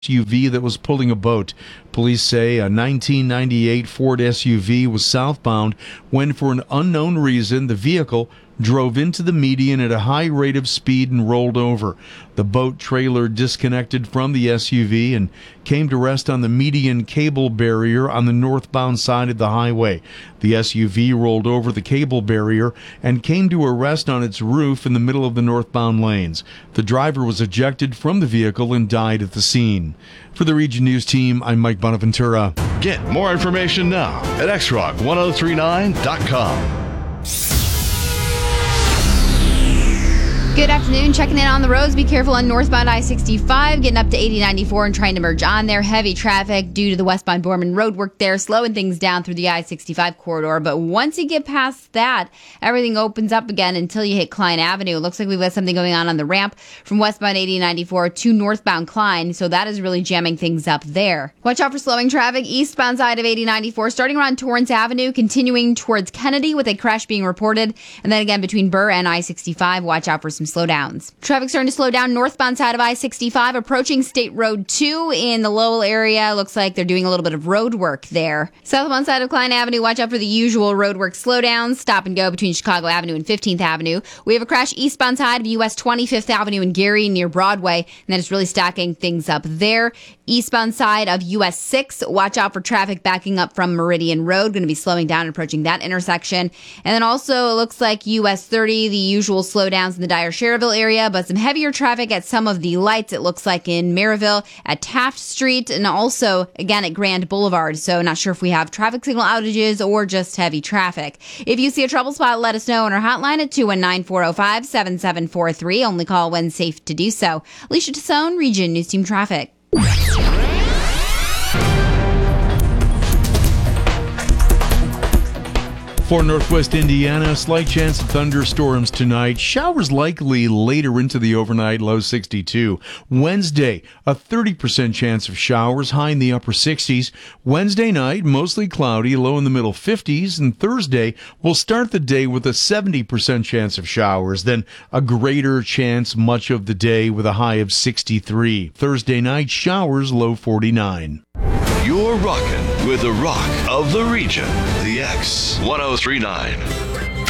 SUV that was pulling a boat. Police say a 1998 Ford SUV was southbound when, for an unknown reason, the vehicle drove into the median at a high rate of speed and rolled over. The boat trailer disconnected from the SUV and came to rest on the median cable barrier on the northbound side of the highway. The SUV rolled over the cable barrier and came to a rest on its roof in the middle of the northbound lanes. The driver was ejected from the vehicle and died at the scene. For the Region News team, I'm Mike Bonaventura. Get more information now at xrock1039.com. Good afternoon. Checking in on the roads. Be careful on northbound I-65, getting up to 80-94 and trying to merge on there. Heavy traffic due to the westbound Borman Road work there, slowing things down through the I-65 corridor. But once you get past that, everything opens up again until you hit Klein Avenue. It looks like we've got something going on the ramp from westbound 80-94 to northbound Klein, so that is really jamming things up there. Watch out for slowing traffic eastbound side of 80-94, starting around Torrance Avenue, continuing towards Kennedy with a crash being reported, and then again between Burr and I-65. Watch out for some slowdowns. Traffic starting to slow down northbound side of I-65, approaching State Road 2 in the Lowell area. Looks like they're doing a little bit of road work there. Southbound side of Klein Avenue, watch out for the usual road work slowdowns. Stop and go between Chicago Avenue and 15th Avenue. We have a crash eastbound side of US 25th Avenue in Gary near Broadway, and then it's really stacking things up there. Eastbound side of US 6, watch out for traffic backing up from Meridian Road. Going to be slowing down and approaching that intersection. And then also it looks like US 30, the usual slowdowns in the Dyer-Sherrville area, but some heavier traffic at some of the lights, it looks like in Maryville, at Taft Street, and also again at Grand Boulevard. So not sure if we have traffic signal outages or just heavy traffic. If you see a trouble spot, let us know on our hotline at 219-405-7743. Only call when safe to do so. Alicia Tassone, Region News Team Traffic. For Northwest Indiana, slight chance of thunderstorms tonight. Showers likely later into the overnight, low 62. Wednesday, a 30% chance of showers, high in the upper 60s. Wednesday night, mostly cloudy, low in the middle 50s. And Thursday, we'll start the day with a 70% chance of showers, then a greater chance much of the day with a high of 63. Thursday night, showers, low 49. You're rocking with the rock of the region, the X1039.